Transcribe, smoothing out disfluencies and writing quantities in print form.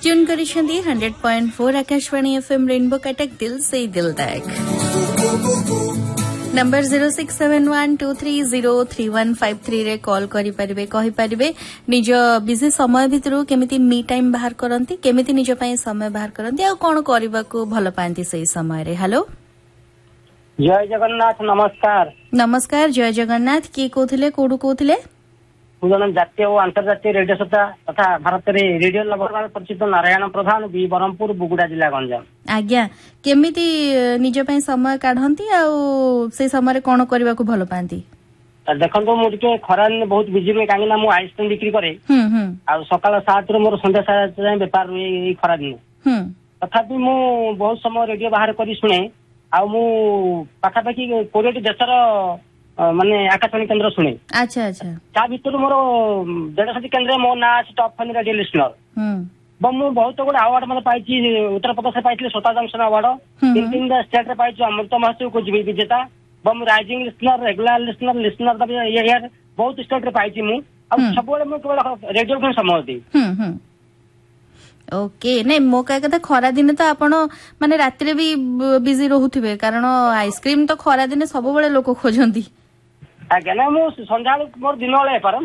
Tune करिसेंती 100.4 Akashvani FM rainbow Cuttack दिल से दिल तक नंबर 0671230353 रे कॉल करि परिबे कहि परिबे निज बिजी समय भितरु केमिति मी टाइम बाहर करंती केमिति निज पई समय बाहर करंती आ कोन करबाको भलो पांती सही समय रे। हेलो जय जगन्नाथ नमस्कार। नमस्कार जय जगन्नाथ की कोथिले कोडु कोथिले जन जातीय और अंतर्जातीय रेडियो श्रोता तथा भारत रे रेडियो लवर भाव परिचित नारायण प्रधान बी ब्रह्मपुर बुगुड़ा जिला गंजाम। आज्ञा केमिति निज पई समय काढंती आ से समय रे कोन करबाको भलो पांती। देखंतो मु टिके खरा बहुत बिजी रे कांगिना मु आइसक्रीम बिक्री करे आ सकाळ 7 रे मोर संध्या 7 जाय व्यापार रे खरा दिन तथापि मु बहुत समय रेडियो बाहर करी सुने आ मु पाखा पाखी 20 देशर माने आकाशवाणी केंद्र सुने। अच्छा अच्छा ता भीतर मोर 150 केंद्र मो ना टॉप फन रेडियो लिसनर मु बहुत गुड अवार्ड मतलब पाइछि उत्तर प्रदेश पाइछि स्वता जंक्शन अवार्ड तीन स्टेट रे पाइछि अमृत महोत्सव को विजेता बम rising listener regular listener the year बहुत स्टेट रे पाइछि मु आ सब बेले मु केवल रेडियो को समय दे। ओके नहीं मो कह कथा खरा दिन तो आपण माने रात्रि भी बिजी रहउथिबे कारण आइसक्रीम तो खरा दिन सब बेले लोक खोजंती। आज्ञा ना मु संध्या मोर दिन वाले